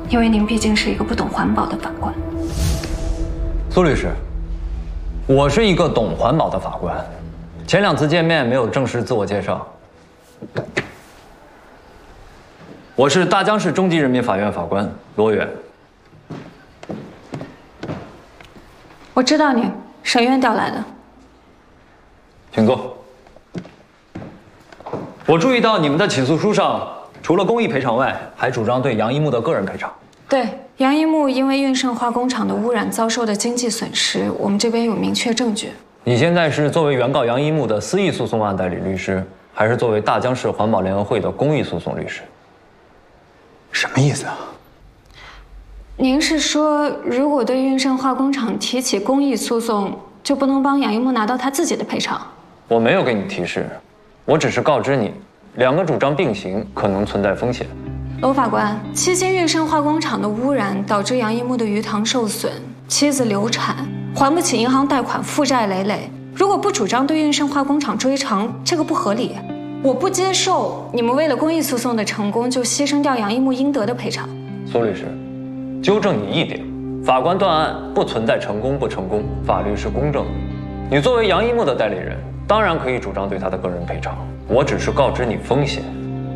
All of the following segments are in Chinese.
因为您毕竟是一个不懂环保的法官。 苏律师，我是一个懂环保的法官，前2次见面没有正式自我介绍。我是大江市中级人民法院法官罗远。 我知道你，省院调来的。 请坐。我注意到你们的起诉书上，除了公益赔偿外，还主张对杨一木的个人赔偿。 对，杨一木因为运盛化工厂的污染遭受的经济损失，我们这边有明确证据。 你现在是作为原告杨一木的私益诉讼案代理律师，还是作为大江市环保联合会的公益诉讼律师？ 什么意思啊？ 您是说，如果对运盛化工厂提起公益诉讼，就不能帮杨一木拿到他自己的赔偿？ 我没有给你提示，我只是告知你，2个主张并行，可能存在风险。 罗法官，期间运盛化工厂的污染导致杨一木的鱼塘受损，妻子流产，还不起银行贷款，负债累累。如果不主张对运盛化工厂追偿，这个不合理。我不接受你们为了公益诉讼的成功就牺牲掉杨一木应得的赔偿。 苏律师，纠正你一点，法官断案不存在成功不成功，法律是公正的。你作为杨一木的代理人，当然可以主张对他的个人赔偿，我只是告知你风险。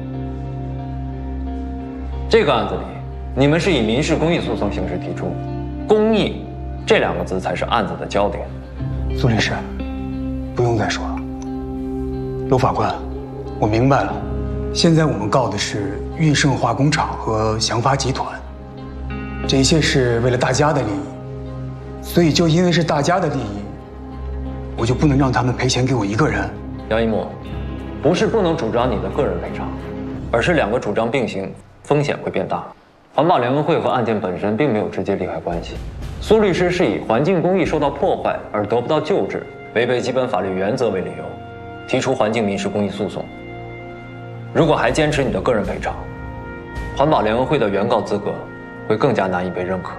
这个案子里，你们是以民事公益诉讼形式提出，公益这2个字才是案子的焦点。 苏律师，不用再说了。罗法官，我明白了，现在我们告的是运盛化工厂和祥发集团，这一切是为了大家的利益，所以就因为是大家的利益，我就不能让他们赔钱给我一个人。 杨一木，不是不能主张你的个人赔偿，而是2个主张并行，风险会变大。环保联合会和案件本身并没有直接利害关系。苏律师是以环境公益受到破坏而得不到救治，违背基本法律原则为理由，提出环境民事公益诉讼。如果还坚持你的个人赔偿，环保联合会的原告资格会更加难以被认可。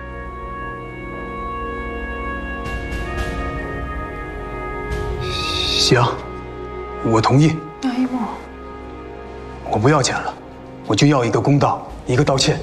行，我同意。 杨一木， 我不要钱了，我就要一个公道，一个道歉。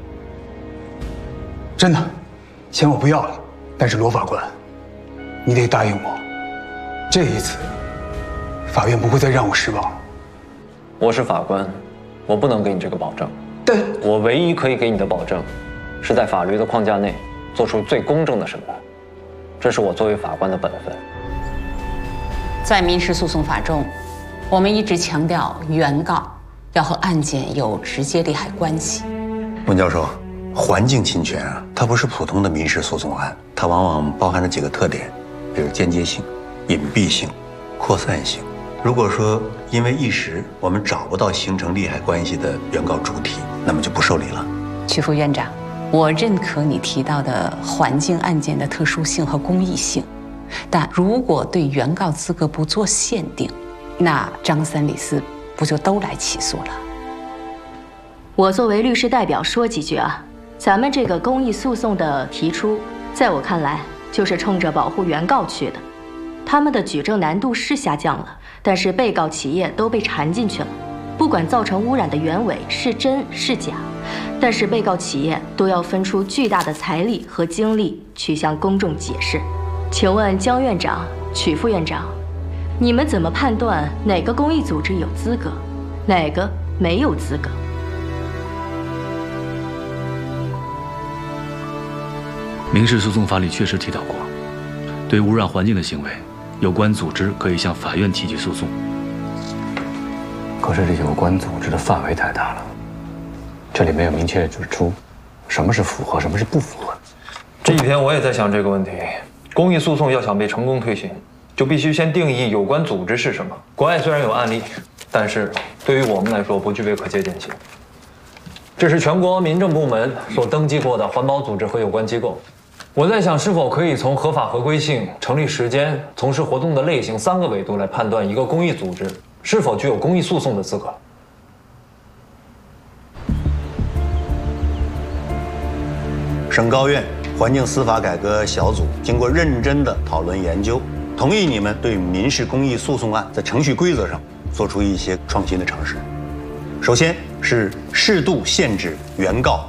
真的，钱我不要了，但是罗法官，你得答应我，这一次，法院不会再让我失望。 我是法官，我不能给你这个保证。 但我唯一可以给你的保证，是在法律的框架内做出最公正的审判，这是我作为法官的本分。 在民事诉讼法中，我们一直强调原告要和案件有直接利害关系。 温教授，环境侵权啊，它不是普通的民事诉讼案，它往往包含着几个特点，比如间接性、隐蔽性、扩散性。如果说因为一时我们找不到形成利害关系的原告主体，那么就不受理了。 曲副院长，我认可你提到的环境案件的特殊性和公益性，但如果对原告资格不做限定，那张三李四不就都来起诉了？ 我作为律师代表说几句啊，咱们这个公益诉讼的提出，在我看来就是冲着保护原告去的。他们的举证难度是下降了，但是被告企业都被缠进去了。不管造成污染的原委是真是假，但是被告企业都要分出巨大的财力和精力去向公众解释。请问江院长、曲副院长，你们怎么判断哪个公益组织有资格，哪个没有资格？ 民事诉讼法里确实提到过，对污染环境的行为，有关组织可以向法院提起诉讼。 可是这有关组织的范围太大了，这里没有明确指出什么是符合，什么是不符合。 这几天我也在想这个问题。公益诉讼要想被成功推行，就必须先定义有关组织是什么。国外虽然有案例，但是对于我们来说不具备可借鉴性。这是全国民政部门所登记过的环保组织和有关机构。我在想，是否可以从合法合规性、成立时间、从事活动的类型3个维度来判断一个公益组织是否具有公益诉讼的资格。 省高院环境司法改革小组经过认真的讨论研究，同意你们对民事公益诉讼案在程序规则上做出一些创新的尝试。首先是适度限制原告